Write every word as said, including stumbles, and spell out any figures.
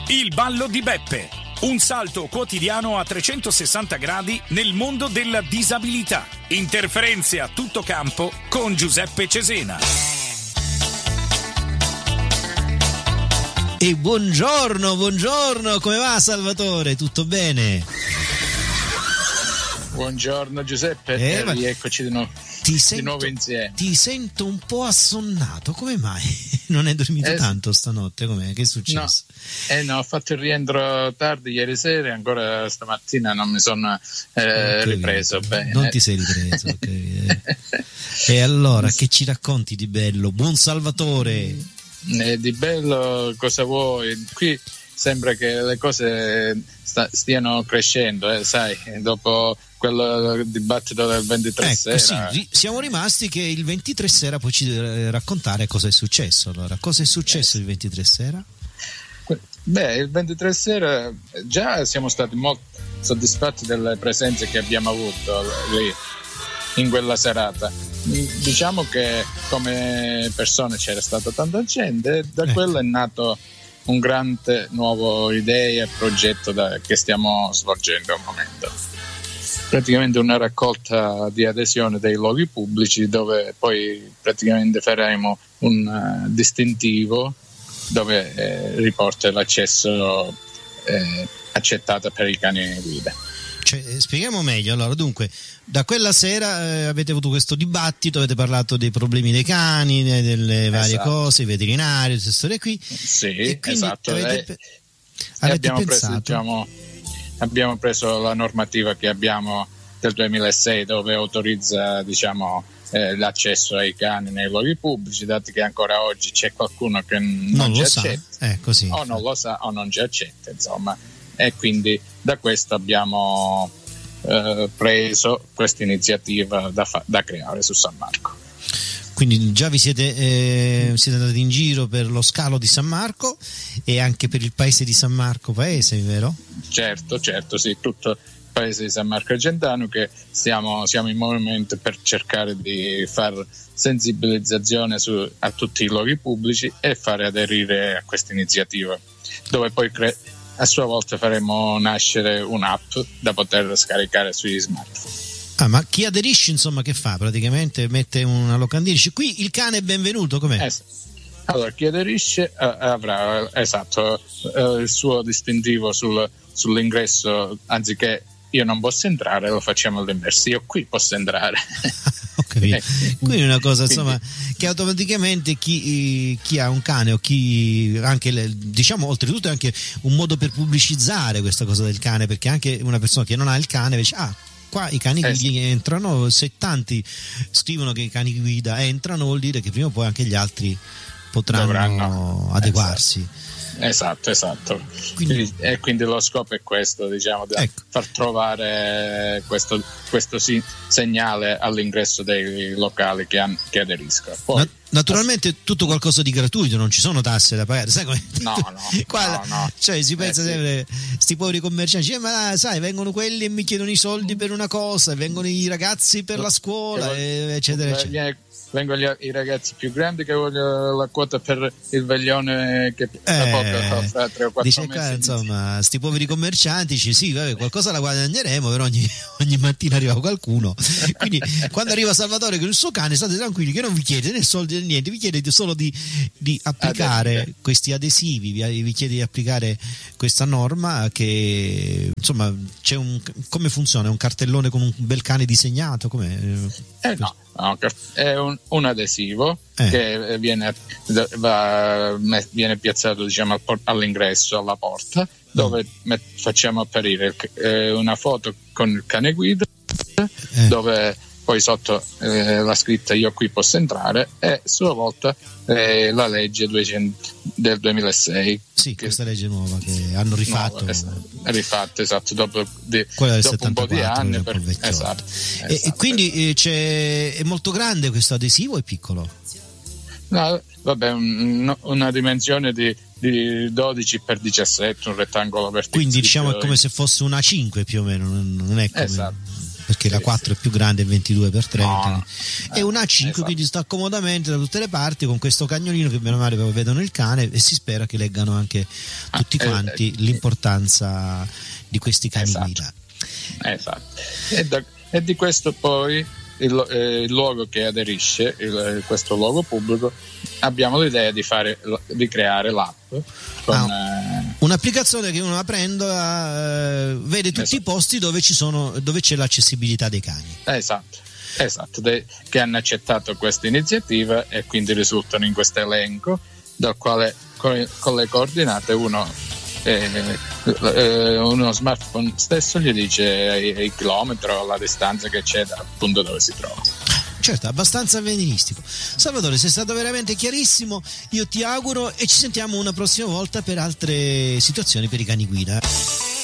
Il ballo di Beppe, un salto quotidiano a trecentosessanta gradi nel mondo della disabilità. Interferenze a tutto campo con Giuseppe Cesena. E buongiorno, buongiorno, come va Salvatore? Tutto bene? Buongiorno Giuseppe, eh, e rieccoci di, no- ti di sento, nuovo insieme. Ti sento un po' assonnato, come mai? Non hai dormito eh, tanto stanotte? Com'è? Che è successo? No, eh no, ho fatto il rientro tardi ieri sera, ancora stamattina non mi sono eh, ripreso bene. Non ti sei ripreso, okay. E allora, che ci racconti di bello? Buon Salvatore! Eh, di bello cosa vuoi? Qui sembra che le cose sta, stiano crescendo, eh, sai, dopo quel dibattito del ventitré ecco, sera. Sì, siamo rimasti che il ventitré sera puoi ci raccontare cosa è successo. Allora, cosa è successo eh. il ventitré sera? Beh, il ventitré sera già siamo stati molto soddisfatti delle presenze che abbiamo avuto lì in quella serata. Diciamo che come persone c'era stata tanta gente e da ecco. quello è nato un grande nuovo idea e progetto da, che stiamo svolgendo al momento. Praticamente una raccolta di adesione dei luoghi pubblici dove poi praticamente faremo un uh, distintivo dove eh, riporta l'accesso eh, accettato per i cani guida. Cioè, spieghiamo meglio. Allora, dunque, da quella sera eh, avete avuto questo dibattito, avete parlato dei problemi dei cani, delle varie esatto. cose, i veterinari, queste storie qui. Sì, e quindi esatto. Avete, e, avete abbiamo pensato? Preso, diciamo, abbiamo preso la normativa che abbiamo del duemilasei dove autorizza, diciamo, eh, l'accesso ai cani nei luoghi pubblici, dato che ancora oggi c'è qualcuno che non, non ci lo accetta, sa. Eh, così, o non lo sa o non ci accetta, insomma. E quindi da questo abbiamo eh, preso questa iniziativa da, fa- da creare su San Marco. Quindi già vi siete, eh, siete andati in giro per lo scalo di San Marco e anche per il paese di San Marco paese, vero? Certo, certo, sì, tutto il paese di San Marco Argentano che stiamo, siamo in movimento per cercare di far sensibilizzazione su, a tutti i luoghi pubblici e fare aderire a questa iniziativa, dove poi cre- a sua volta faremo nascere un'app da poter scaricare sui smartphone. Ah, ma chi aderisce, insomma, che fa? Praticamente mette una locandina, dice qui il cane è benvenuto, com'è? Eh, allora, chi aderisce uh, avrà, esatto, uh, il suo distintivo sul, sull'ingresso, anziché io non posso entrare, lo facciamo all'inverso, io qui posso entrare. Ho capito. Quindi è una cosa, insomma, quindi, che automaticamente chi, chi ha un cane o chi anche, diciamo, oltretutto è anche un modo per pubblicizzare questa cosa del cane, perché anche una persona che non ha il cane dice ah, qua i cani eh guida sì. entrano, se tanti scrivono che i cani guida entrano, vuol dire che prima o poi anche gli altri potranno Dovranno. adeguarsi. Esatto, esatto. Quindi, e quindi lo scopo è questo, diciamo, da ecco. far trovare questo, questo sì, segnale all'ingresso dei locali che, han, che aderiscono. Poi, Na- naturalmente ass- tutto qualcosa di gratuito, non ci sono tasse da pagare, sai come? No, no, Qua, no, no. Cioè si pensa eh, sempre, sì. sti poveri commercianti, eh, ma sai, vengono quelli e mi chiedono i soldi per una cosa, vengono i ragazzi per la scuola, eh, eccetera, eccetera. Vengono gli, i ragazzi più grandi che vogliono la quota per il veglione che eh, tra poco fra tre o quattro dice mesi. Qua, insomma, sti poveri commercianti dice sì, vabbè, qualcosa la guadagneremo, però ogni, ogni mattina arriva qualcuno. Quindi quando arriva Salvatore con il suo cane, state tranquilli che non vi chiede né soldi né niente, vi chiede solo di, di applicare Adesso. questi adesivi, vi, vi chiede di applicare questa norma che, insomma, c'è un, come funziona? Un cartellone con un bel cane disegnato? Com'è? Eh no, no, è un, un adesivo eh. che viene, va, viene piazzato, diciamo, all'ingresso, alla porta, dove mm. met, facciamo apparire eh, una foto con il cane guida, eh. dove poi sotto eh, la scritta io qui posso entrare e a sua volta eh, la legge duecento del duemilasei. Sì, che, questa legge nuova che hanno rifatto. Nuova, rifatto, esatto, dopo, di, dopo un po' di anni. Per, esatto, e, esatto. e quindi eh, c'è, è molto grande questo adesivo o è piccolo? No, vabbè, un, una dimensione di, di dodici per diciassette, un rettangolo verticale. Quindi diciamo è come se fosse una cinque più o meno, non è come... Esatto. perché sì, la quattro sì. è più grande, il ventidue per trenta, No, e un A cinque, esatto. quindi sta comodamente da tutte le parti con questo cagnolino che bene o male vedono il cane, e si spera che leggano anche tutti Ah, quanti eh, l'importanza di questi cani esatto. guida. Esatto. E, da, e di questo poi il, eh, il luogo che aderisce, il, questo luogo pubblico, abbiamo l'idea di fare di creare l'app con, Ah, eh, un'applicazione che uno aprendo eh, vede tutti Esatto. i posti dove ci sono, dove c'è l'accessibilità dei cani. esatto, esatto de, che hanno accettato questa iniziativa e quindi risultano in questo elenco, dal quale con, con le coordinate uno eh, eh, uno smartphone stesso gli dice il, il chilometro, la distanza che c'è dal punto dove si trova. Certo, abbastanza avveniristico. Salvatore, sei stato veramente chiarissimo, io ti auguro e ci sentiamo una prossima volta per altre situazioni per i cani guida.